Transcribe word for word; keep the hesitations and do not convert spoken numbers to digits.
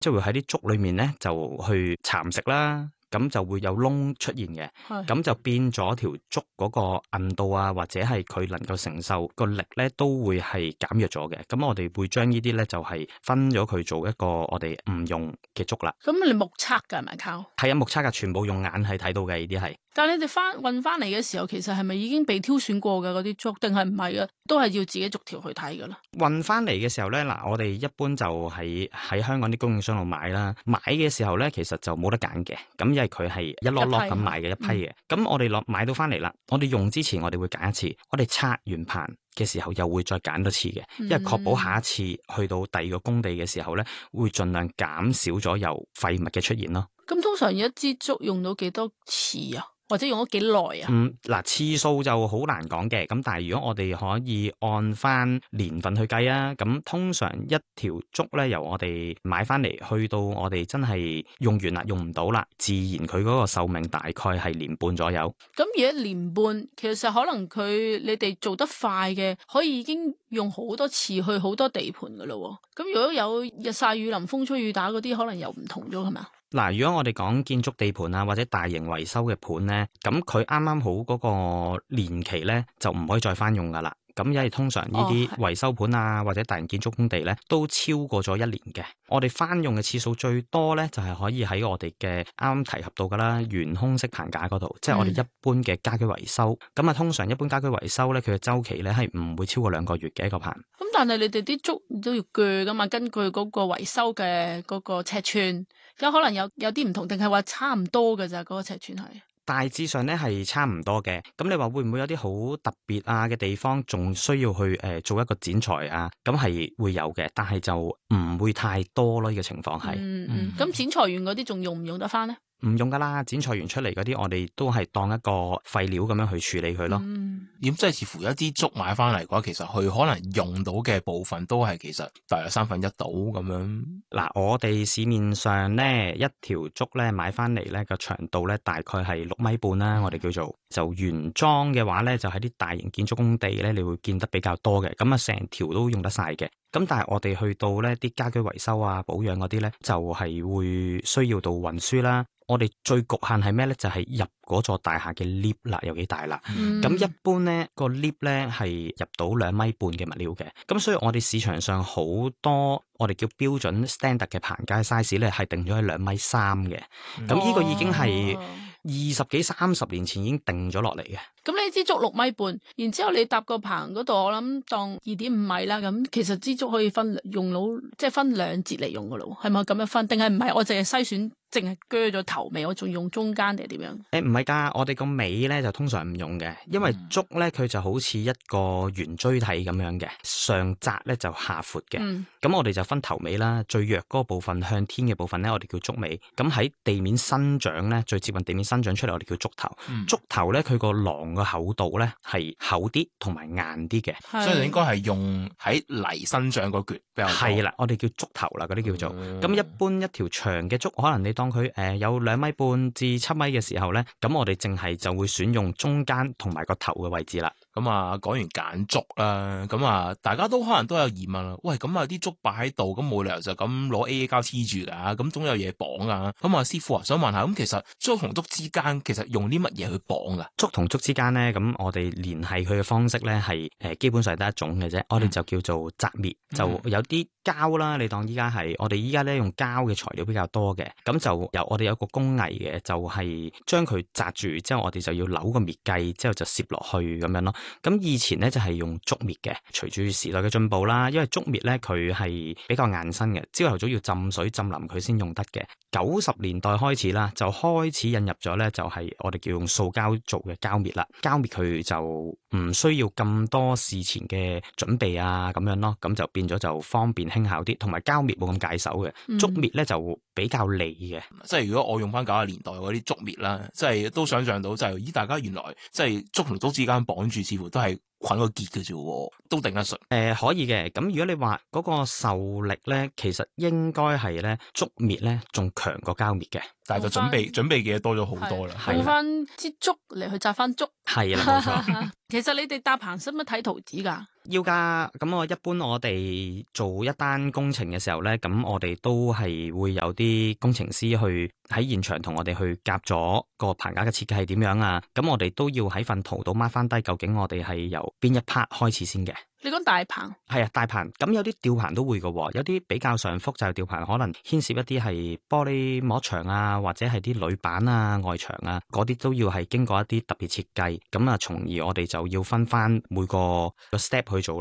即係會喺啲粥裏面咧就去蠶食啦。咁就會有窿出現嘅，咁就變咗條粥嗰個韌度啊，或者係佢能夠承受個力咧，都會係減弱咗嘅。咁我哋會將呢啲咧就係分咗佢做一個我哋唔用嘅粥啦。 咁你目測㗎係咪靠？係啊，目測㗎，全部用眼係睇到嘅呢啲係。 但係你哋翻運翻嚟嘅時候，其實係咪已經被挑選過嘅嗰啲粥，定係唔係嘅？都係要自己逐條去睇㗎啦。 運翻嚟嘅時候咧，嗱，我哋一般就喺喺香港啲供應商度買啦。買嘅時候咧，其實就冇得揀嘅。咁因為佢係一粒粒咁買嘅一批嘅。咁、嗯、我哋落買到翻嚟啦，我哋用之前我哋會揀一次，我哋拆完棚嘅時候又會再揀多次嘅，因為確保下一次去到第二個工地嘅時候咧，會盡量減少咗有廢物嘅出現咯。 咁通常一支粥用到幾多次啊？或者用咗幾耐啊？ 嗯，嗱，次數就好難講嘅。咁但係如果我哋可以按翻年份去計啊，咁通常一條粥咧，由我哋買翻嚟去到我哋真係用完啦，用唔到啦，自然佢嗰個壽命大概係年半左右。 咁而一年半，其實可能佢你哋做得快嘅，可以已經用好多次去好多地盤噶咯。咁如果有日曬雨淋、風吹雨打嗰啲，可能又唔同咗，係咪啊？ 嗱，如果我哋講建築地盤啊，或者大型維修嘅盤咧，咁佢啱啱好嗰個年期咧，就唔可以再翻用噶啦。咁因為通常呢啲維修盤啊，哦、或者大型建築工地咧，都超過咗一年嘅。我哋翻用嘅次數最多咧，就係、是、可以喺我哋嘅啱啱提及到噶啦，懸空式棚架嗰度，即係我哋一般嘅家居維修。咁啊、嗯，通常一般家居維修咧，佢嘅周期咧係唔會超過兩個月嘅一個棚。咁但係你哋啲粥都要鋸噶嘛？根據嗰個維修嘅嗰個尺寸，有可能有有啲唔同，定係話差唔多㗎咋？嗰、那個尺寸係？ 大致上咧係差唔多嘅，咁你話會唔會有啲好特別啊嘅地方，仲需要去誒、呃、做一個剪裁啊？咁係會有嘅，但係就唔會太多咯。呢、這個情況係。 嗯嗯。咁、嗯、剪裁完嗰啲仲用唔用得翻咧？ 唔用噶啦，剪裁完出嚟嗰啲，我哋都係當一個廢料咁樣去處理佢咯。咁、 嗯、即係似乎一支粥買翻嚟嘅話，其實佢可能用到嘅部分都係其實大約三分一到咁樣。 嗱，我哋市面上咧一條粥咧買翻嚟咧個長度咧大概係六米半啦，嗯、我哋叫做就原裝嘅話咧，就喺啲大型建築工地咧，你會見得比較多嘅，咁啊成條都用得晒嘅。咁但係我哋去到咧啲家居維修啊、保養嗰啲咧，就係、是、會需要到運輸啦。我哋最局限係咩咧？就係、是、入嗰座大廈嘅 lift 啦，有幾大啦？咁、嗯、一般咧個 lift 咧係入到兩米半嘅物料嘅。咁所以我哋市場上好多我哋叫標準 standard 嘅棚架 size 咧係定咗喺兩米三嘅。咁呢、嗯、個已經係二十幾三十年前已經定咗落嚟嘅。 咁你支粥六米半，然之後你搭個棚嗰度，我諗當二點五米啦。咁其實支粥可以分用到，即係分兩節嚟用噶咯，係咪咁樣分？定係唔係？我淨係篩選，淨係鋸咗頭尾，我仲用中間定係點樣？ 誒，唔係噶，我哋個尾咧就通常唔用嘅，因為粥咧佢就好似一個圓錐體咁樣嘅，上窄咧就下闊嘅。咁、嗯、我哋就分頭尾啦，最弱嗰個部分向天嘅部分咧，我哋叫粥尾。咁喺地面生長咧，最接近地面生長出嚟，我哋叫粥頭。嗯、粥頭咧，佢個囊個厚度咧係厚啲同埋硬啲嘅， 是所以應該係用喺泥生長嗰橛比較多。 係啦，我哋叫粥頭啦，嗰啲叫做。咁、嗯、一般一條長嘅粥，可能你當佢誒、呃、有兩米半至七米嘅時候咧，咁我哋淨係就會選用中間同埋個頭嘅位置啦。 咁啊，講完揀粥啦，咁啊，大家都可能都有疑問啦。喂，咁啊啲粥擺喺度，咁冇理由就咁攞 A A 膠黐住噶，咁總有嘢綁啊。咁啊，師傅啊，想問下，咁其實粥同粥之間，其實用啲乜嘢去綁噶？ 粥同粥之間咧，咁我哋聯繫佢嘅方式咧，係誒基本上得一種嘅啫。嗯、我哋就叫做紮滅，就有啲膠啦。你當依家係我哋依家咧用膠嘅材料比較多嘅，咁就由我哋有個工藝嘅，就係將佢紮住之後，我哋就要扭個滅計，之後就攝落去咁樣咯。咁以前咧就係用竹篾嘅，隨住時代嘅進步啦，因為竹篾咧佢係比較硬身嘅，朝頭早要浸水浸腍佢先用得嘅。九十年代開始啦，就開始引入咗咧，就係我哋叫用塑膠做嘅膠篾啦。膠篾佢就唔需要咁多事前嘅準備啊，咁樣咯，咁就變咗就方便輕巧啲，同埋膠篾冇咁介手嘅。竹篾咧就比較利嘅， 即係如果我用翻九十年代嗰啲竹篾啦，即係都想象到就係、是、咦，大家原來即係粥同粥之間綁住，似乎都係捆個結嘅啫，都頂得順。誒、 呃，可以嘅。咁如果你話嗰個受力咧，其實應該係咧竹篾咧仲強過膠篾嘅， 但係就準備準備嘅嘢多咗好多啦。 用翻支竹嚟去紮翻粥。 係啦，冇錯。 其實你哋搭棚使唔使睇圖紙㗎？ 要噶，咁我一般我哋做一單工程嘅時候咧，咁我哋都係會有啲工程師去喺現場同我哋去夾咗個棚架嘅設計係點樣啊，咁我哋都要喺份圖度 mark 翻低，究竟我哋係由邊一 part 開始先嘅。 你講大棚？ 係啊，大棚，咁有啲吊棚都會嘅喎，有啲比較上複雜嘅吊棚，可能牽涉一啲係玻璃幕牆啊，或者係啲鋁板啊、外牆啊，嗰啲都要係經過一啲特別設計，咁啊，從而我哋就要分翻每個個 step 去做咯。